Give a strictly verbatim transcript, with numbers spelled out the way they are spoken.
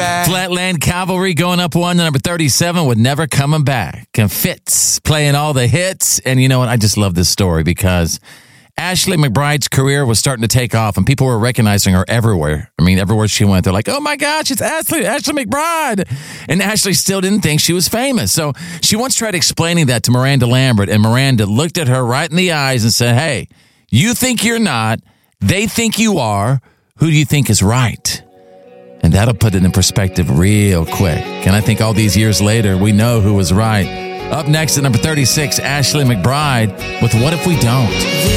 back. Flatland Cavalry going up one to number thirty-seven with Never Coming Back. And Fitz playing all the hits. And you know what? I just love this story because Ashley McBride's career was starting to take off and people were recognizing her everywhere. I mean, everywhere she went, they're like, oh my gosh, it's Ashley, Ashley McBride. And Ashley still didn't think she was famous. So she once tried explaining that to Miranda Lambert, and Miranda looked at her right in the eyes and said, hey, you think you're not, they think you are, who do you think is right? And that'll put it in perspective real quick. And I think all these years later, we know who was right. Up next at number thirty-six, Ashley McBride with What If We Don't?